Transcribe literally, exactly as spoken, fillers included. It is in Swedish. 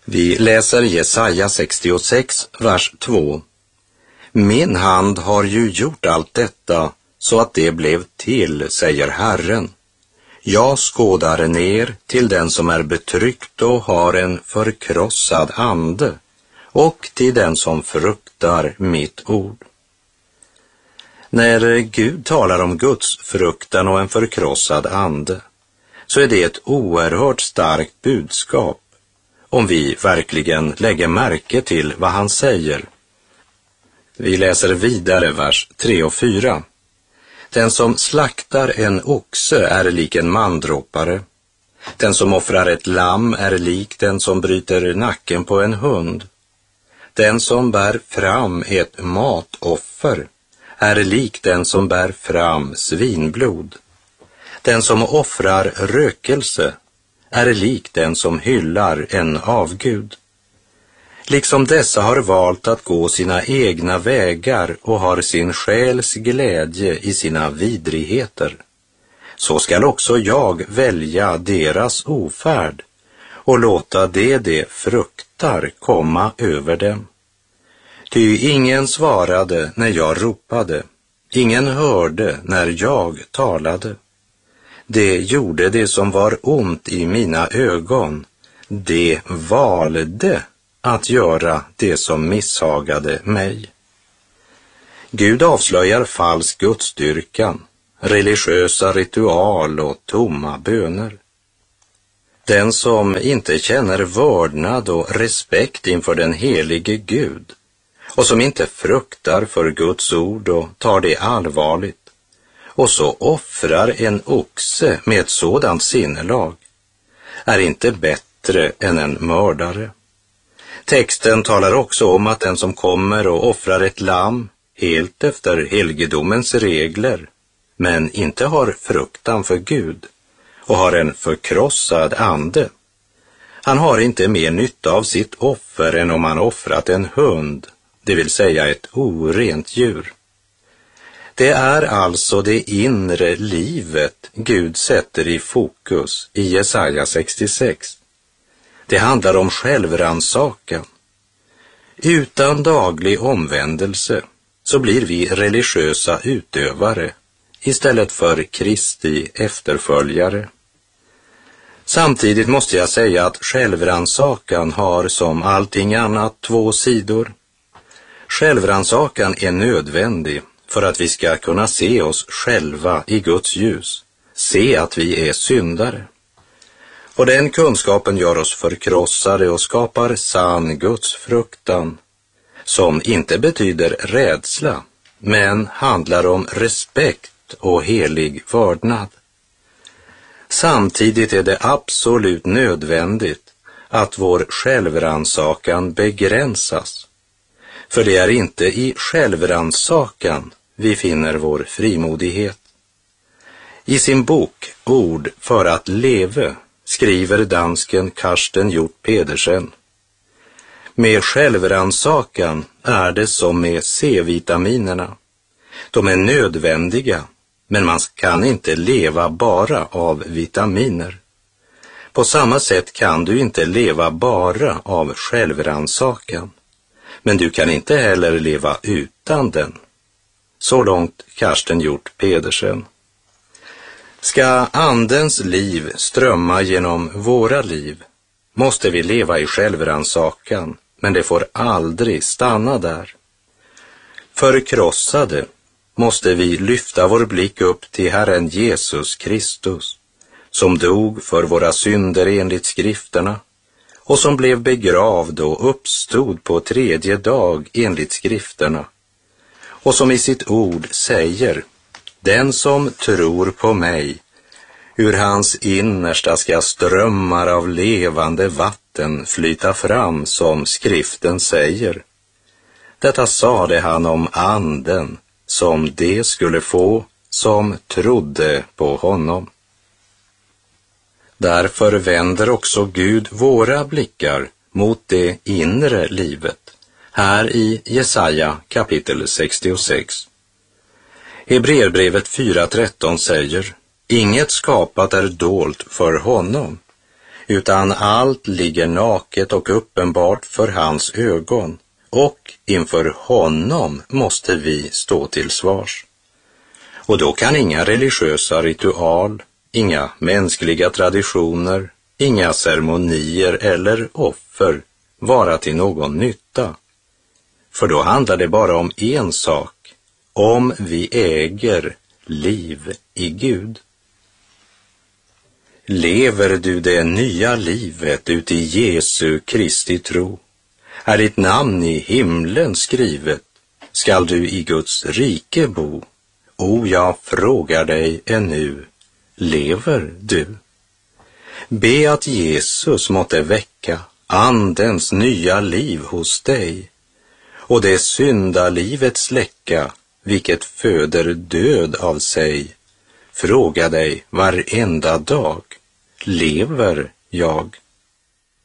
Vi läser Jesaja sextiosex, vers två. Min hand har ju gjort allt detta så att det blev till, säger Herren. Jag skådar ner till den som är betryckt och har en förkrossad ande, och till den som fruktar mitt ord. När Gud talar om Guds fruktan och en förkrossad ande, så är det ett oerhört starkt budskap, om vi verkligen lägger märke till vad han säger. Vi läser vidare vers tre och fyra. Den som slaktar en oxe är lik en mandråpare. Den som offrar ett lamm är lik den som bryter nacken på en hund. Den som bär fram ett matoffer är lik den som bär fram svinblod. Den som offrar rökelse är lik den som hyllar en avgud. Liksom dessa har valt att gå sina egna vägar och har sin själs glädje i sina vidrigheter, så skall också jag välja deras ofärd och låta det de fruktar komma över dem. Ty ingen svarade när jag ropade, ingen hörde när jag talade. Det gjorde det som var ont i mina ögon, det valde att göra det som misshagade mig. Gud avslöjar falsk gudsdyrkan, religiösa ritual och tomma böner. Den som inte känner vördnad och respekt inför den helige Gud och som inte fruktar för Guds ord och tar det allvarligt och så offrar en oxe med ett sådant sinnelag är inte bättre än en mördare. Texten talar också om att den som kommer och offrar ett lamm helt efter helgedomens regler, men inte har fruktan för Gud och har en förkrossad ande, han har inte mer nytta av sitt offer än om han offrat en hund, det vill säga ett orent djur. Det är alltså det inre livet Gud sätter i fokus i Jesaja sextiosex. Det handlar om självrannsakan. Utan daglig omvändelse så blir vi religiösa utövare istället för Kristi efterföljare. Samtidigt måste jag säga att självrannsakan har som allting annat två sidor. Självrannsakan är nödvändig för att vi ska kunna se oss själva i Guds ljus, se att vi är syndare. Och den kunskapen gör oss förkrossade och skapar sann Guds fruktan, som inte betyder rädsla, men handlar om respekt och helig vördnad. Samtidigt är det absolut nödvändigt att vår självrannsakan begränsas, för det är inte i självrannsakan vi finner vår frimodighet. I sin bok Ord för att leve skriver dansken Karsten Hjort Pedersen: med självrannsakan är det som med C-vitaminerna. De är nödvändiga, men man kan inte leva bara av vitaminer. På samma sätt kan du inte leva bara av självrannsakan, men du kan inte heller leva utan den. Så långt Karsten Hjort Pedersen. Ska andens liv strömma genom våra liv måste vi leva i självrannsakan, men det får aldrig stanna där. Förkrossade måste vi lyfta vår blick upp till Herren Jesus Kristus, som dog för våra synder enligt skrifterna och som blev begravd och uppstod på tredje dag enligt skrifterna, och som i sitt ord säger: den som tror på mig, ur hans innersta ska strömmar av levande vatten flyta fram, som skriften säger. Detta sade han om anden som det skulle få som trodde på honom. Därför vänder också Gud våra blickar mot det inre livet, här i Jesaja kapitel sextiosex. Hebreerbrevet fyra tretton säger: inget skapat är dolt för honom, utan allt ligger naket och uppenbart för hans ögon, och inför honom måste vi stå till svars. Och då kan inga religiösa ritual, inga mänskliga traditioner, inga ceremonier eller offer vara till någon nytta. För då handlar det bara om en sak, om vi äger liv i Gud. Lever du det nya livet uti Jesu Kristi tro? Är ditt namn i himlen skrivet? Skall du i Guds rike bo? O, jag frågar dig ännu, lever du? Be att Jesus måtte väcka andens nya liv hos dig, och det syndalivet släcka, vilket föder död av sig. Fråga dig varenda dag, lever jag?